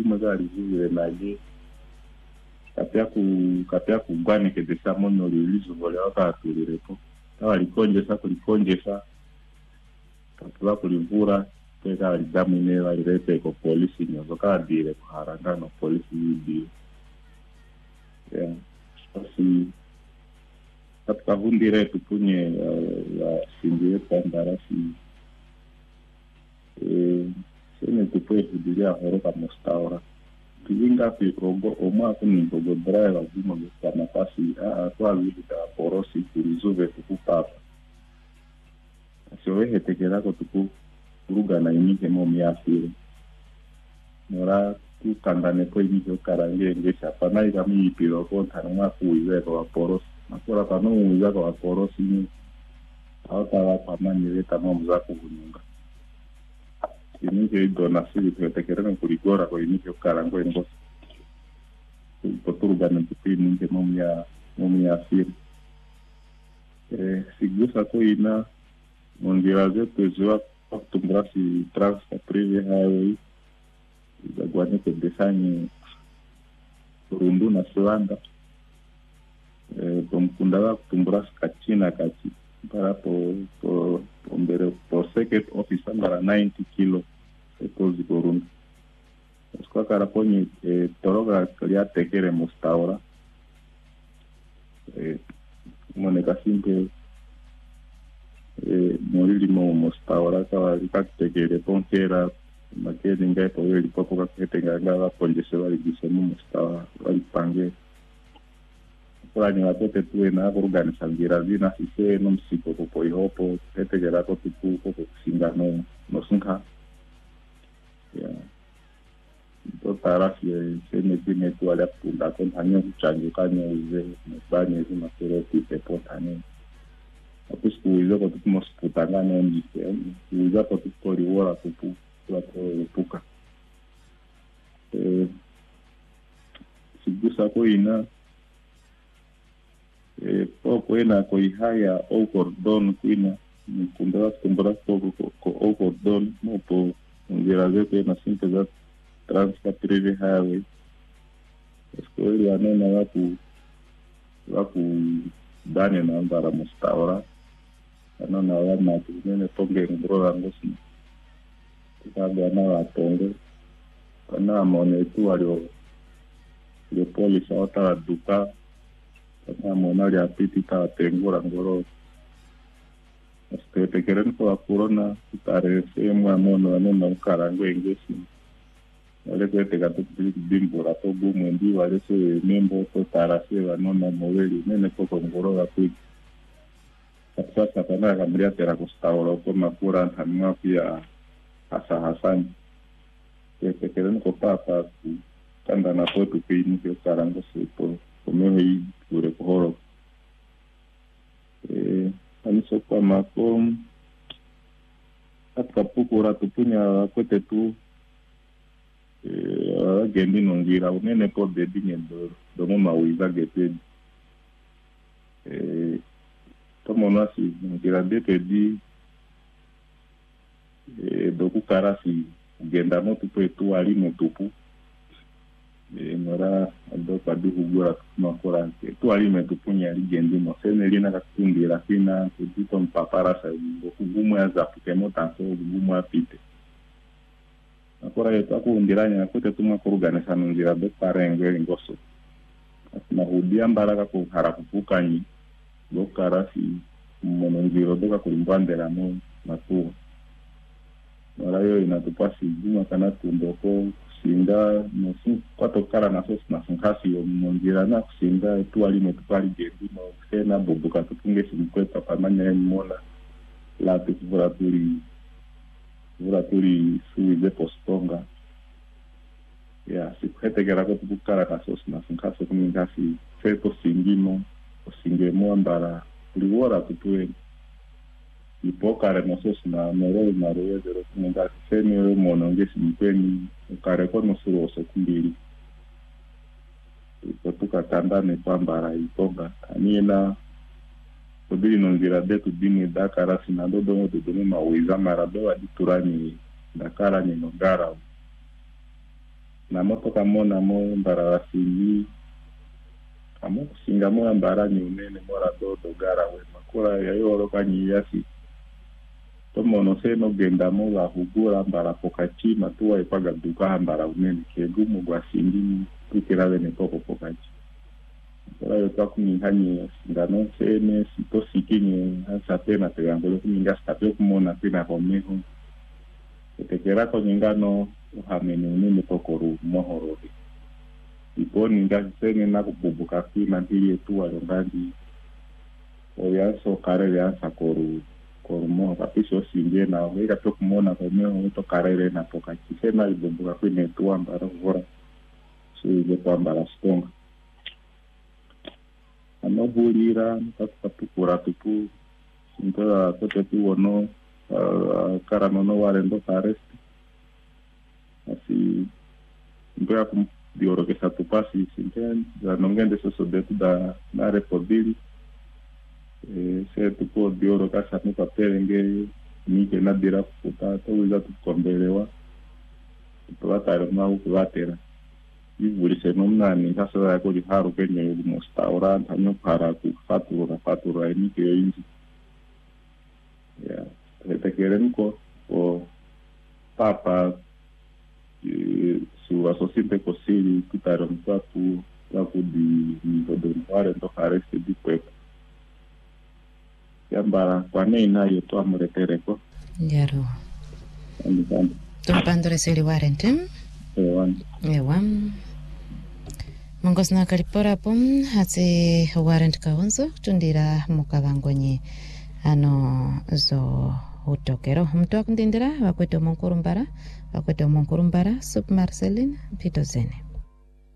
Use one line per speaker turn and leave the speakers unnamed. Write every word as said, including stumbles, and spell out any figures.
magari zile naje kapia ku kapia kugwane ke desa mono lizo vole waka tulirepo tawa likonje sa kulikonje sa kapia kulivura peka lidamu ne la irete ko polisi nyozo ka dire ko haranga no polisi ndi ya si katika hundire tupunye ya sindiye pandara si eh sene tupoe kudilia horoka mustaura tuinga pi robo oma kuni robo driver zima kwa nafasi a kwa vile da porosi kulizuve tukupapa sio wewe tekera ko tuku ruga na inike mo miafiri mora tu kandane ko inike karange ngesha pana ika mi piro ko tanwa kuiwe ko porosi nakora pano uza ko porosi ni hata kama ni leta mambo za kunyunga inike dona sili tutekerana kuligora ko inike karango ngo poturuga na tupini nge mo ya mo ya afiri eh sigusa ko ina mongira zetu zwa kutumbrasi transport privé highway zagwane ko desani rundu na Suanda eh pomkunda kutumbrasi kachina kachi para po po pombere po secret office ngara ninety kilo ekozi korundu kwa karaponye eh toroga klia tekere mustaura eh moneka simple eh morili mo mustaura kwa likatekere ponkera makezi ngai po yeli popo ka ketenga ngala ponjese wali gisemu mustaura wali pange kwa ni watote tuwe na organiza ngira zina sise no msiko popo ihopo tetegera ko tuku ko kusinga no no sunka ya to tarasi se ne tine tu ala punda kon hanyo chanjo kanyo uze mbanye zima sero tipe potane apus kuizo ko tu mos putanga no ndike uza ko tu tori wala tupu la ko puka eh sigusa ko ina eh poco ena ko ihaya o cordon kuina mkundara kumbara ko ko o cordon mo po ngira zetu na simple za transport privé highway eskweli anena watu watu dani na ndara mustaura ana na wana tunene ponge ngoro ngosi kitabu ana watonge ana mone tu alio le polisi ota duka ana mona ya piti ta tengora ngoro este tekeren ko corona tare semu amono anena karango ingesi wale kwete gato bimbo rato bumu ndi wale se membo to tarase wanona moweli nene poko ngoro ga kui sasa kana kamria tera kustaura ko makura ntamwa pia hasa hasan ke keren ko papa kanda na potu kini ke karango se po komeo hii kure kohoro eh aniso kwa makom katika pukura tupunya kwete tu eh gendi nongira unene po bebi nyendo domo mawiza gete eh tomo nasi ngira dete di eh doku karasi genda no tupu etu ali mutupu eh mara ando padu hugura makora tu ali metupunya ali gendi mo sene lina kakundira fina kudito mpapara sa ugumu ya zapu kemo tanso ugumu ya pite akora yetu akundiranya kote tuma kuruganisa ngira be parengwe ngoso na hudia mbaraka ku harakupukanyi lokarasi monongiro doka kulimbandera no matu mara yo inatupasi juma kana tundoko kusinda nosu kwatokara na sosi na sunkasi yo mongira na kusinda tu ali metupali gendi no sena bobuka tupunge simkweta pamanya mona la tukuraturi uraturi suize postonga ya sikwete gerako tukukara na sosi na sunkasi kumingasi feto singimo singemo ambara liwora tutue ipokare na sosi na mero na roye zero kumingasi sene mono ngesi mpeni ukare kono suru ose kumbiri ikotuka tandane kwambara itonga anina kubiri nongira detu dini dakara sinado domo tudumu mawiza marabewa diturani dakara ni nogara na moto kamona mo mbara wasingi amo kusinga mo mbara ni unene mora dodo gara we makora ya yoro kanyi yasi tomono seno genda mo la hugura mbara pokachi matuwa ipaga duka mbara unene kegumu gwa singi tukira bene poko pokachi kora yo takuni hani ngano sene sito sikini hasa tena tegangolo kuminga stapio kumona tena komeho tekera ko nyingano hamene unene pokoru mohorori iponi ngasene na kububuka kina ndiri tu alongandi oyaso karere asa koru koru mo kapiso singe na wega to kumona komeo to karere na pokachi sema ibubuka kwine tu ambara ngora so ile kwambara stonga ano bulira katukura tupu sintola tote tu ono karano no warendo karesti asi ndoya kum dioro que sa tu pasi sinten da nongende so sobetu da na repodili eh se tu po dioro ka sa no papel nge ni que na dira puta to uza tu kombelewa to ata na u kuatera i vuri se non na ni ka sa ko di haru ke ni mo restaurant anyo para ku fatura fatura ni que inji ya te quieren ko o papa su asociante così tutaron tu la di di fare to fare se di poi yambara kwane ina yo to amuretere ko
yaro
andando
to pandore seli warentim
ewan
ewan mongos na kalipora pom hatse warent kaunzo tundira mukavangonye ano zo utokero mtu akundindira wakweto monkurumbara wakweto monkurumbara Sup Marceline Pitozene.